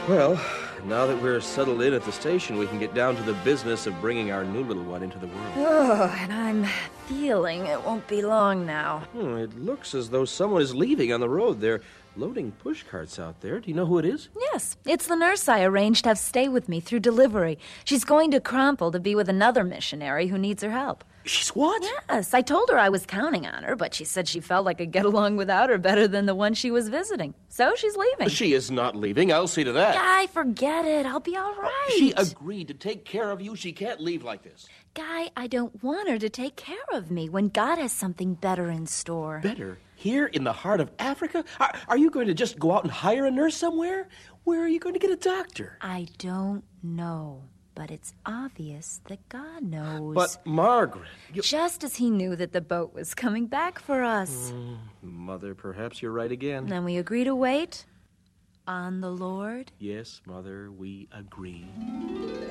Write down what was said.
Well, now that we're settled in at the station, we can get down to the business of bringing our new little one into the world. Oh, and I'm feeling it won't be long now. It looks as though someone is leaving on the road. They're loading push carts out there. Do you know who it is? Yes, it's the nurse I arranged to have stay with me through delivery. She's going to Cromwell to be with another missionary who needs her help. She's what? Yes, I told her I was counting on her, but she said she felt like I could get along without her better than the one she was visiting. So she's leaving. She is not leaving. I'll see to that. Guy, forget it. I'll be all right. She agreed to take care of you. She can't leave like this. Guy, I don't want her to take care of me when God has something better in store. Better? Here in the heart of Africa? Are you going to just go out and hire a nurse somewhere? Where are you going to get a doctor? I don't know, but it's obvious that God knows. But, Margaret... Just as he knew that the boat was coming back for us. Mother, perhaps you're right again. Then we agree to wait on the Lord. Yes, Mother, we agree.